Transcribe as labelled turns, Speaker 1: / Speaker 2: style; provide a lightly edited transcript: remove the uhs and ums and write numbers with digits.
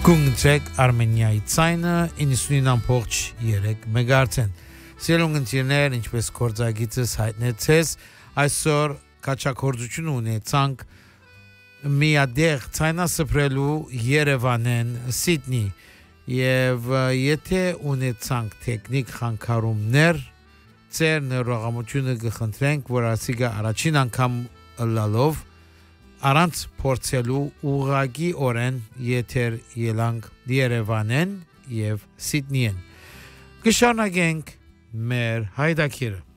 Speaker 1: Գունգցեք Արմենիայի ցայնը 99.3 մեգահերթ-ն։ Սիրուն ընկերներ, ինչպես կորձագիծս հայտնեցես, այսօր կաչակորձություն ունեցանք միադեղ ցայնասփռելու Երևանեն Սիդնի եւ եթե ունեցանք տեխնիկ խանգարումներ, ծեր ներողամությունը կխնդրենք, որ ասիգա առաջին անգամ լալով Aranց փորձելու ուղագի օրեն եթեր ելանք Երևանեն եւ Սիդնիեն։ Կշարունակենք մեր հայդակիրը։